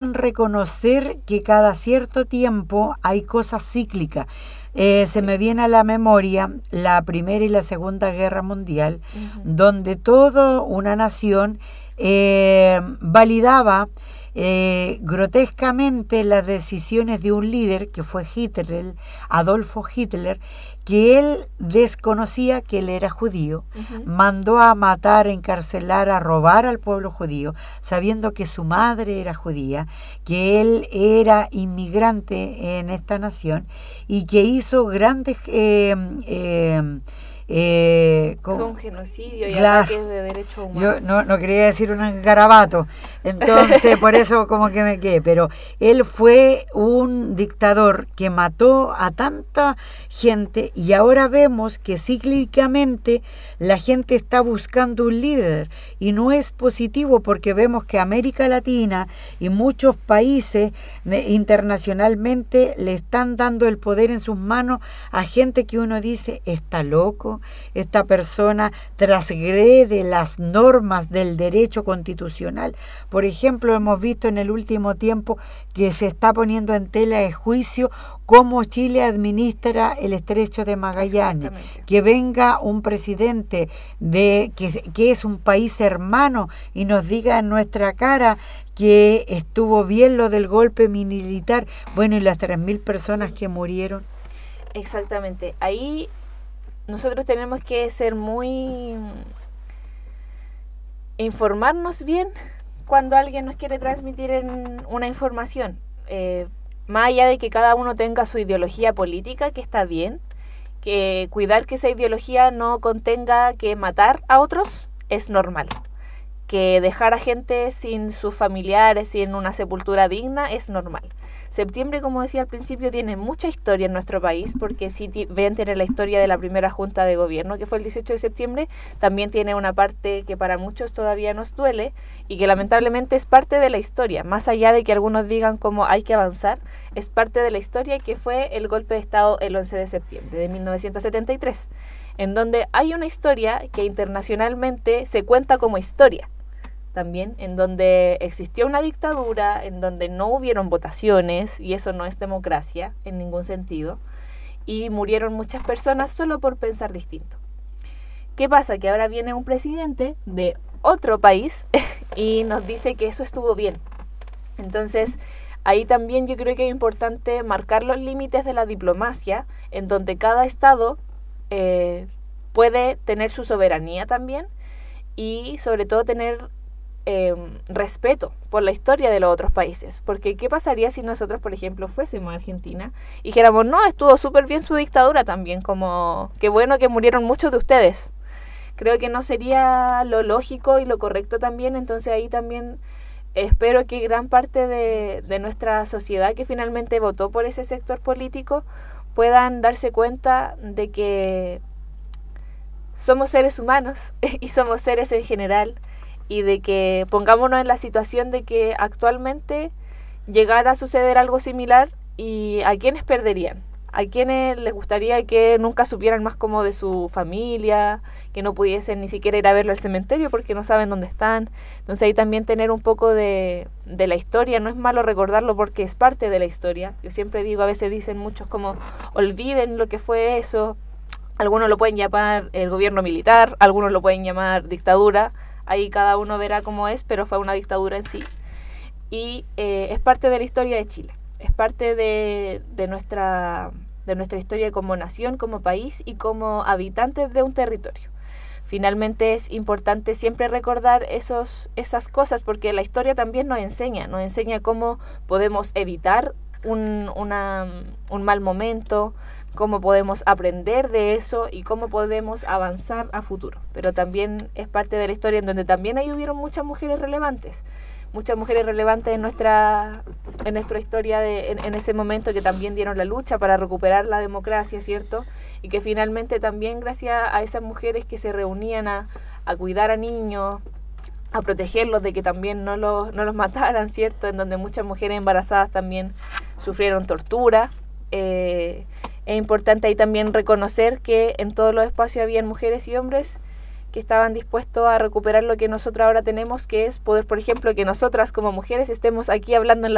con reconocer que cada cierto tiempo hay cosas cíclicas. Se me viene a la memoria la Primera y la Segunda Guerra Mundial, donde toda una nación validaba grotescamente las decisiones de un líder que fue Hitler, Adolfo Hitler, que él desconocía que él era judío, mandó a matar, a encarcelar, a robar al pueblo judío, sabiendo que su madre era judía, que él era inmigrante en esta nación y que hizo grandes son genocidio y claro, ataques de derechos humanos. yo no quería decir un garabato, entonces por eso como que me quedé, pero él fue un dictador que mató a tanta gente y ahora vemos que cíclicamente la gente está buscando un líder y no es positivo porque vemos que América Latina y muchos países internacionalmente le están dando el poder en sus manos a gente que uno dice, está loco, esta persona transgrede las normas del derecho constitucional. Por ejemplo, hemos visto en el último tiempo que se está poniendo en tela de juicio cómo Chile administra el estrecho de Magallanes, que venga un presidente que es un país hermano y nos diga en nuestra cara que estuvo bien lo del golpe militar, bueno, y las 3.000 personas que murieron. Exactamente, ahí nosotros tenemos que ser muy... informarnos bien cuando alguien nos quiere transmitir una información. Más allá de que cada uno tenga su ideología política, que está bien, que cuidar que esa ideología no contenga que matar a otros es normal. Que dejar a gente sin sus familiares, sin una sepultura digna, es normal. Septiembre, como decía al principio, tiene mucha historia en nuestro país, porque si ven tener la historia de la primera junta de gobierno, que fue el 18 de septiembre, también tiene una parte que para muchos todavía nos duele y que lamentablemente es parte de la historia, más allá de que algunos digan como hay que avanzar, es parte de la historia que fue el golpe de Estado el 11 de septiembre de 1973, en donde hay una historia que internacionalmente se cuenta como historia. También, en donde existió una dictadura, en donde no hubieron votaciones, y eso no es democracia en ningún sentido, y murieron muchas personas solo por pensar distinto. ¿Qué pasa? Que ahora viene un presidente de otro país y nos dice que eso estuvo bien. Entonces, ahí también yo creo que es importante marcar los límites de la diplomacia, en donde cada estado puede tener su soberanía también, y sobre todo tener respeto por la historia de los otros países, porque ¿qué pasaría si nosotros, por ejemplo, fuésemos a Argentina y dijéramos, no, estuvo súper bien su dictadura también, como, qué bueno que murieron muchos de ustedes? Creo que no sería lo lógico y lo correcto también. Entonces ahí también espero que gran parte de nuestra sociedad que finalmente votó por ese sector político puedan darse cuenta de que somos seres humanos y somos seres en general, y de que pongámonos en la situación de que actualmente llegara a suceder algo similar, y a quienes perderían, a quienes les gustaría que nunca supieran más como de su familia, que no pudiesen ni siquiera ir a verlo al cementerio porque no saben dónde están. Entonces ahí también tener un poco de la historia, no es malo recordarlo porque es parte de la historia. Yo siempre digo, a veces dicen muchos como olviden lo que fue eso, algunos lo pueden llamar el gobierno militar, algunos lo pueden llamar dictadura. Ahí cada uno verá cómo es, pero fue una dictadura en sí. Y es parte de la historia de Chile. Es parte de nuestra historia como nación, como país y como habitantes de un territorio. Finalmente es importante siempre recordar esas cosas, porque la historia también nos enseña cómo podemos evitar un mal momento, cómo podemos aprender de eso y cómo podemos avanzar a futuro. Pero también es parte de la historia en donde también ahí hubieron muchas mujeres relevantes en nuestra historia en ese momento, que también dieron la lucha para recuperar la democracia, ¿cierto? Y que finalmente también gracias a esas mujeres que se reunían a cuidar a niños, a protegerlos de que también no los mataran, ¿cierto? En donde muchas mujeres embarazadas también sufrieron tortura. Es importante ahí también reconocer que en todos los espacios habían mujeres y hombres que estaban dispuestos a recuperar lo que nosotros ahora tenemos, que es poder, por ejemplo, que nosotras como mujeres estemos aquí hablando en la